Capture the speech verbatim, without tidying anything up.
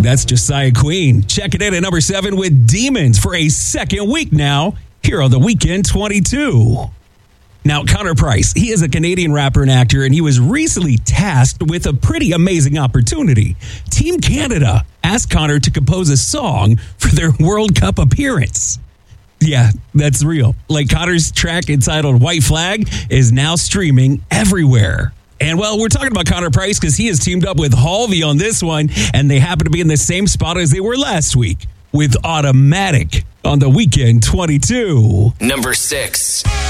That's Josiah Queen. Check it in at number seven with Demons for a second week now here on The Weekend twenty-two. Now, Connor Price, he is a Canadian rapper and actor, and he was recently tasked with a pretty amazing opportunity. Team Canada asked Connor to compose a song for their World Cup appearance. Yeah, that's real. Like, Connor's track entitled White Flag is now streaming everywhere. And, well, we're talking about Connor Price because he has teamed up with Halvey on this one, and they happen to be in the same spot as they were last week with Automatic on The Weekend twenty-two. Number six.